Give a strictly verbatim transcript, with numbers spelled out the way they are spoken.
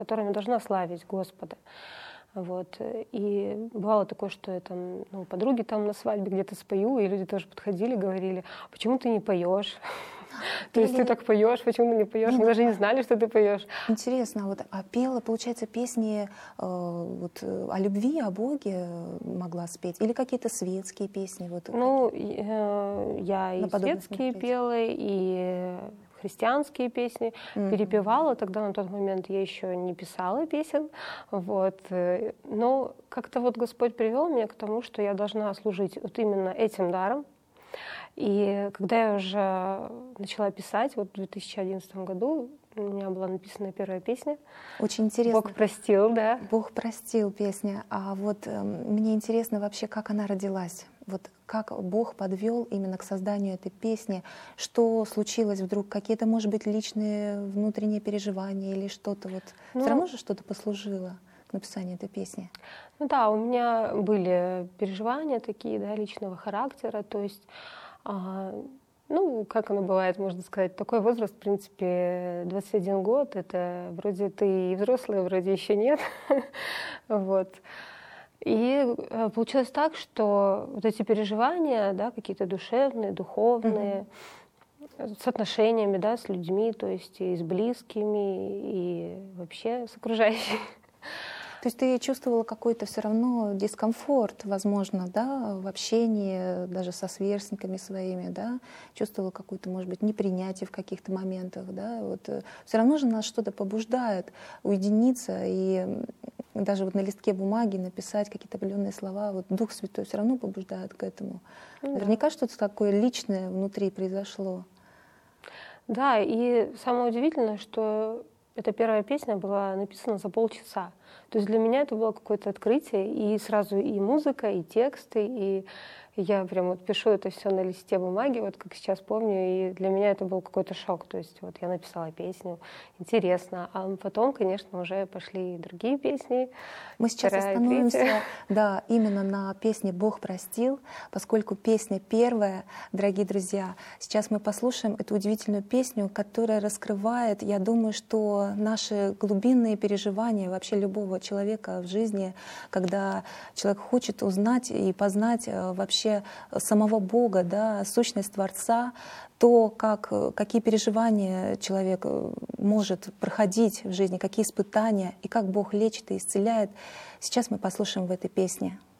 которым я должна славить Господа. Вот. И бывало такое, что я там, ну, подруги там на свадьбе где-то спою, и люди тоже подходили, говорили: почему ты не поешь? То есть ты так поешь, почему ты не поешь? Мы даже не знали, что ты поешь. Интересно, вот, а пела, получается, песни э, вот, о любви, о Боге могла спеть? Или какие-то светские песни? Вот, ну, э, я и светские пела, и христианские песни mm-hmm. перепевала. Тогда на тот момент я еще не писала песен. Вот. Но как-то вот Господь привел меня к тому, что я должна служить вот именно этим даром. И когда я уже начала писать, вот в две тысячи одиннадцатом году у меня была написана первая песня. Очень интересно. «Бог простил», да. «Бог простил» песня. А вот э, мне интересно вообще, как она родилась. Вот как Бог подвел именно к созданию этой песни. Что случилось вдруг? Какие-то, может быть, личные внутренние переживания или что-то вот? Ну, все равно же что-то послужило к написанию этой песни. Ну да, у меня были переживания такие, да, личного характера. То есть А, ну, как оно бывает, можно сказать, такой возраст, в принципе, двадцать один год, это вроде ты и взрослый, вроде еще нет. Вот. И получилось так, что вот эти переживания, да, какие-то душевные, духовные, mm-hmm. с отношениями, да, с людьми, то есть и с близкими, и вообще с окружающими. То есть ты чувствовала какой-то все равно дискомфорт, возможно, да, в общении даже со сверстниками своими, да, чувствовала какое-то, может быть, непринятие в каких-то моментах, да, вот все равно же нас что-то побуждает уединиться и даже вот на листке бумаги написать какие-то определенные слова, вот Дух Святой все равно побуждает к этому. Да. Наверняка что-то такое личное внутри произошло. Да, и самое удивительное, что эта первая песня была написана за полчаса. То есть для меня это было какое-то открытие, и сразу и музыка, и тексты, и я прям вот пишу это все на листе бумаги, вот как сейчас помню, и для меня это был какой-то шок. То есть вот я написала песню, интересно, а потом, конечно, уже пошли и другие песни. Мы сейчас остановимся, да, именно на песне «Бог простил», поскольку песня первая, дорогие друзья. Сейчас мы послушаем эту удивительную песню, которая раскрывает, я думаю, что наши глубинные переживания вообще любого человека в жизни, когда человек хочет узнать и познать вообще самого Бога, да, сущность Творца, то, как, какие переживания человек может проходить в жизни, какие испытания, и как Бог лечит и исцеляет. Сейчас мы послушаем в этой песне.